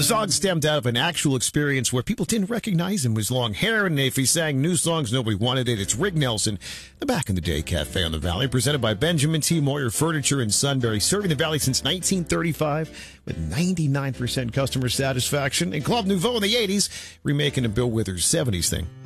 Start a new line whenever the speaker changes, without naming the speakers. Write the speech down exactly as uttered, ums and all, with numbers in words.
The song stemmed out of an actual experience where people didn't recognize him with his long hair, and if he sang new songs, nobody wanted it. It's Rick Nelson, the Back in the Day Cafe on the Valley, presented by Benjamin T. Moyer Furniture in Sunbury, serving the Valley since nineteen thirty-five with ninety-nine percent customer satisfaction. And Club Nouveau in the eighties, remaking a Bill Withers seventies thing.